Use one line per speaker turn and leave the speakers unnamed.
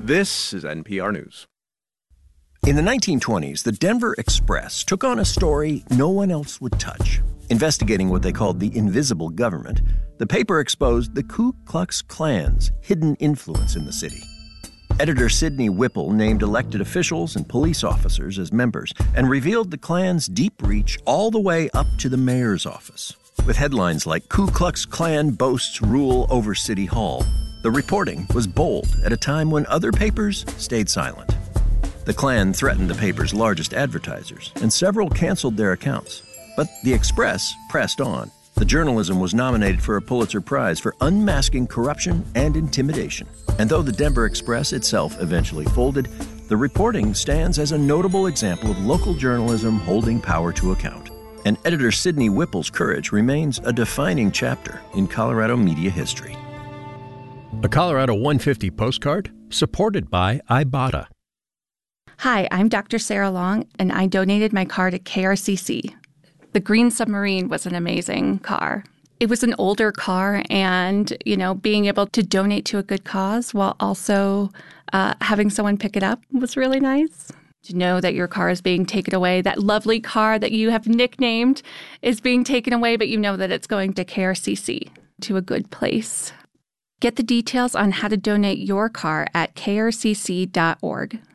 This is NPR News.
In the 1920s, the Denver Express took on a story no one else would touch. Investigating what they called the invisible government, the paper exposed the Ku Klux Klan's hidden influence in the city. Editor Sidney Whipple named elected officials and police officers as members and revealed the Klan's deep reach all the way up to the mayor's office. With headlines like Ku Klux Klan boasts rule over City Hall, the reporting was bold at a time when other papers stayed silent. The Klan threatened the paper's largest advertisers, and several canceled their accounts. But the Express pressed on. The journalism was nominated for a Pulitzer Prize for unmasking corruption and intimidation. And though the Denver Express itself eventually folded, the reporting stands as a notable example of local journalism holding power to account. And editor Sidney Whipple's courage remains a defining chapter in Colorado media history.
A Colorado 150 postcard supported by Ibotta.
Hi, I'm Dr. Sarah Long, and I donated my car to KRCC. The Green Submarine was an amazing car. It was an older car, and, being able to donate to a good cause while also having someone pick it up was really nice. To know that your car is being taken away, that lovely car that you have nicknamed is being taken away, but you know that it's going to KRCC, to a good place. Get the details on how to donate your car at krcc.org.